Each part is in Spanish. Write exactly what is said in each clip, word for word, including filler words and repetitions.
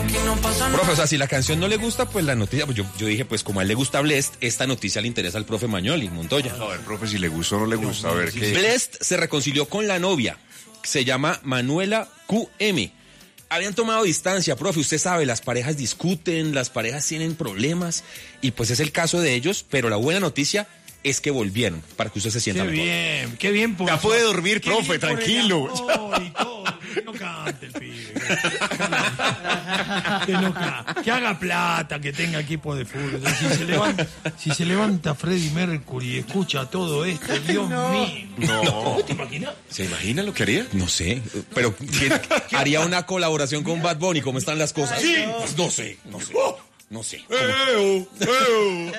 aquí no pasa nada. Profe, o sea, si la canción no le gusta, pues la noticia, pues yo, yo dije, pues como a él le gusta Blessed, esta noticia le interesa al profe Mañoli, Montoya. A ver, profe, si le gusta o no le gusta, a ver qué. Blessed se reconcilió con la novia, se llama Manuela Q M. Habían tomado distancia, profe, usted sabe, las parejas discuten, las parejas tienen problemas, y pues es el caso de ellos, pero la buena noticia es que volvieron, para que usted se sienta Qué mejor. bien, qué bien. Por Ya eso. puede dormir, Qué profe, bien por el tranquilo. amor y todo. Que no cante el pibe. Que, no cante. Que haga plata, que tenga equipo de fútbol. Si se levanta, si se levanta Freddie Mercury y escucha todo esto, Dios no. mío. No. ¿Te imaginas? ¿Se imagina lo que haría? No sé, pero ¿quién haría una colaboración con Bad Bunny? ¿Cómo están las cosas? Sí. Pues no sé, no sé. No sé. ¡Eo! ¡Eo!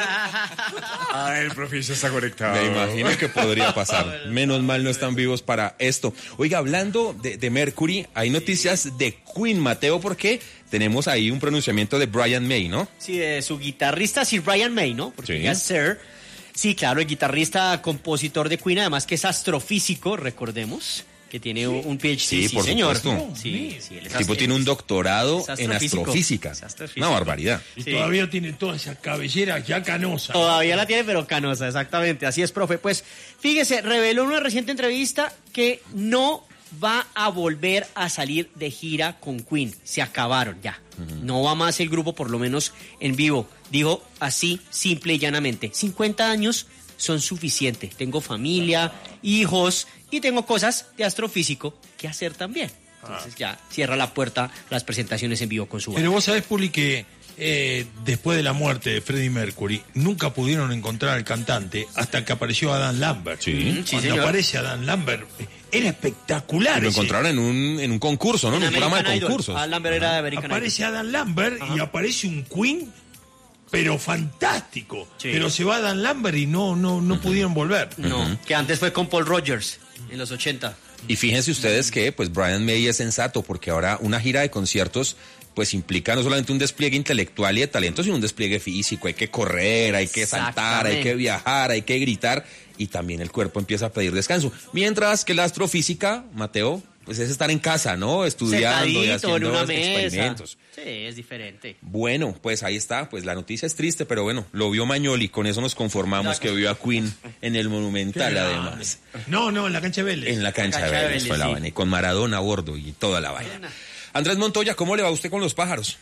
Ah, el profe ya está conectado. Me imagino que podría pasar. Menos mal no están vivos para esto. Oiga, hablando de, de Mercury, hay noticias de Queen, Mateo, porque tenemos ahí un pronunciamiento de Brian May, ¿no? Sí, de su guitarrista Sir Brian May, ¿no? Porque Sí. ya es Sir. Sí, claro, el guitarrista, compositor de Queen, además que es astrofísico, recordemos, que tiene un P H D. Sí, por señor. supuesto. Sí, sí, él es El tipo ast- tiene un doctorado es en astrofísico. astrofísica. Es astrofísico. Una barbaridad. Y Sí. todavía tiene toda esa cabellera ya canosa. Todavía la tiene, pero canosa, exactamente. Así es, profe. Pues fíjese, reveló en una reciente entrevista que no va a volver a salir de gira con Queen. Se acabaron ya. Uh-huh. No va más el grupo, por lo menos en vivo. Dijo así, simple y llanamente. cincuenta años son suficientes. Tengo familia, hijos y tengo cosas de astrofísico que hacer también. Entonces ah. ya cierra la puerta las presentaciones en vivo con su banda. Pero vos sabés, Puli, que eh, después de la muerte de Freddie Mercury, nunca pudieron encontrar al cantante hasta que apareció Adam Lambert. Sí. Mm, sí, Cuando señor. aparece Adam Lambert, era espectacular. Y lo ese. encontraron en un, en un concurso, ¿no? En, en un programa de Idol. concursos. Adam Lambert era de American Aparece Idol. Adam Lambert Ajá. y aparece un Queen, pero fantástico. Sí. Pero se va Adam Lambert y no, no, no uh-huh. pudieron volver. No, uh-huh. que antes fue con Paul Rogers en los ochenta. Y fíjense ustedes que pues Brian May es sensato, porque ahora una gira de conciertos pues implica no solamente un despliegue intelectual y de talento, sino un despliegue físico. Hay que correr, hay que saltar, hay que viajar, hay que gritar, y también el cuerpo empieza a pedir descanso. Mientras que la astrofísica, Mateo, pues es estar en casa, ¿no? Estudiando y haciendo en una mesa. experimentos. Sí, es diferente. Bueno, pues ahí está, pues la noticia es triste, pero bueno, lo vio Mañoli, con eso nos conformamos, que vio a Queen en el Monumental, además. No, no, en la cancha de Vélez. En la cancha, la cancha de Vélez, de Vélez fue la sí. vaina, y con Maradona a bordo y toda la vaina. Andrés Montoya, ¿cómo le va a usted con los pájaros?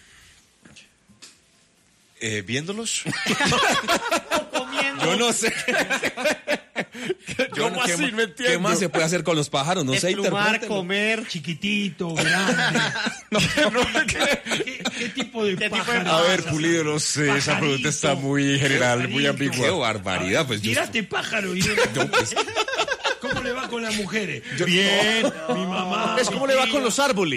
Eh, ¿Viéndolos? Yo no sé. Yo ¿Cómo no, así? ¿qué, No entiendo. ¿Qué más se puede hacer con los pájaros? No sé, Desplumar, interprételo. comer. Chiquitito, grande. no, no, ¿Qué, ¿Qué tipo de ¿Qué tipo de pájaro? A ver, Pulido, no sé, esa Pajarito. pregunta está muy general, muy Qué ambigua. barbaridad, pues yo... Tiraste pájaro y... No, pues, ¿Cómo le va con las mujeres? Bien, mi mamá. Es como le va con los árboles.